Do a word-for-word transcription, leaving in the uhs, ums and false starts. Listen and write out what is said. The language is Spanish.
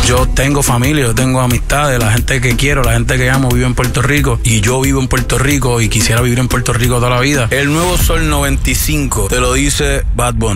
Yo tengo familia, yo tengo amistades, la gente que quiero, la gente que amo vive en Puerto Rico y yo vivo en Puerto Rico y quisiera vivir en Puerto Rico toda la vida. El nuevo Sol noventa y cinco te lo dice Bad Bunny.